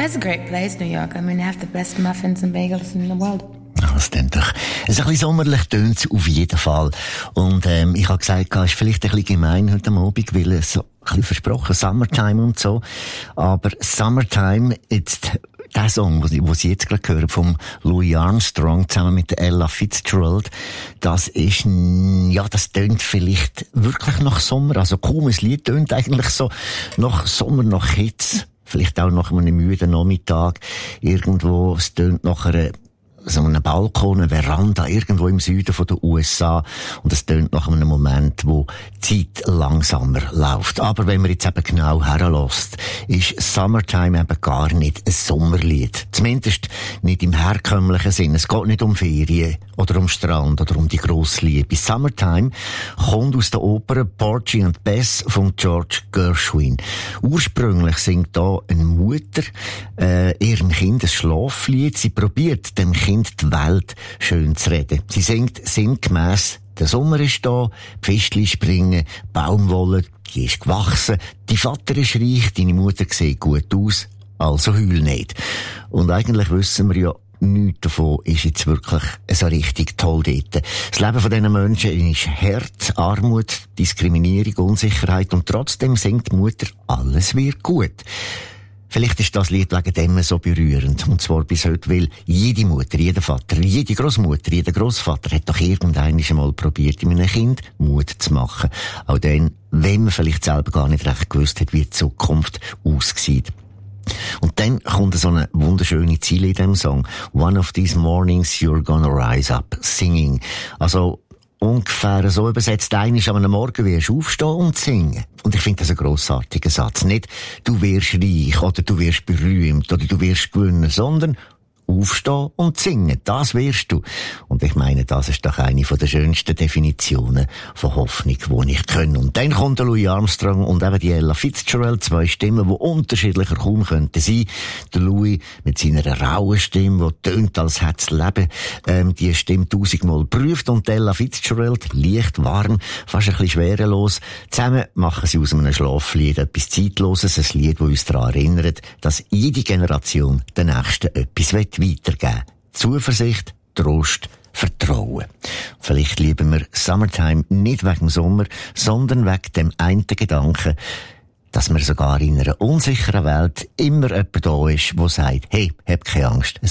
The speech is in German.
It's a great place, New York. I mean, they have the best muffins and bagels in the world. Das tönt doch. Es ist ein bisschen sommerlich, tönt es auf jeden Fall. Und, ich habe gesagt, es ist vielleicht ein bisschen gemein heute Abend, weil es so ein bisschen versprochen, Summertime und so. Aber Summertime, jetzt, der Song, wo Sie jetzt gerade hören, vom Louis Armstrong zusammen mit der Ella Fitzgerald, das ist, ja, das tönt vielleicht wirklich nach Sommer. Also kaum ein Lied tönt eigentlich so nach Sommer, nach Hitze. Vielleicht auch nach einem müden Nachmittag. Irgendwo, es tönt nach so einem Balkon, eine Veranda, irgendwo im Süden von den USA. Und es tönt nach einem Moment, wo die Zeit langsamer läuft. Aber wenn man jetzt eben genau herlässt, ist Summertime eben gar nicht ein Sommerlied. Zumindest nicht im herkömmlichen Sinn. Es geht nicht um Ferien oder um Strand oder um die grosse Liebe. Summertime kommt aus der Oper Porgy and Bess von George Gershwin. Ursprünglich singt da eine Mutter ihrem Kind ein Schlaflied. Sie probiert dem Kind die Welt schön zu reden. Sie singt sinngemäss: der Sommer ist da, die Fistli springen, Baumwolle, die ist gewachsen, dein Vater ist reich, deine Mutter sieht gut aus, also heul nicht. Und eigentlich wissen wir ja, nichts davon ist jetzt wirklich so richtig toll dort. Das Leben von diesen Menschen ist hart, Armut, Diskriminierung, Unsicherheit, und trotzdem singt die Mutter, alles wird gut. Vielleicht ist das Lied wegen dem so berührend. Und zwar bis heute, weil jede Mutter, jeder Vater, jede Großmutter, jeder Großvater hat doch irgendwann einmal probiert, in einem Kind Mut zu machen. Auch dann, wenn man vielleicht selber gar nicht recht gewusst hat, wie die Zukunft aussieht. Und dann kommt so eine wunderschöne Ziele in diesem Song. One of these mornings you're gonna rise up singing. Also, ungefähr so übersetzt, einisch an einem Morgen wirst du aufstehen und singen. Und ich finde das ein grossartiger Satz. Nicht, du wirst reich oder du wirst berühmt oder du wirst gewinnen, sondern aufstehen und singen. Das wirst du. Und ich meine, das ist doch eine von der schönsten Definitionen von Hoffnung, die ich kenne. Und dann kommt der Louis Armstrong und eben die Ella Fitzgerald, zwei Stimmen, die unterschiedlicher kaum könnten sein. Der Louis mit seiner rauen Stimme, die tönt, als hätte das Leben die Stimme 1000-mal geprüft, und Ella Fitzgerald, leicht, warm, fast ein bisschen schwerelos. Zusammen machen sie aus einem Schlaflied etwas Zeitloses, ein Lied, das uns daran erinnert, dass jede Generation der nächsten etwas weitergeben. Zuversicht, Trost, Vertrauen. Vielleicht lieben wir Summertime nicht wegen dem Sommer, sondern wegen dem einen Gedanken, dass man sogar in einer unsicheren Welt immer jemand da ist, der sagt, hey, hab keine Angst, es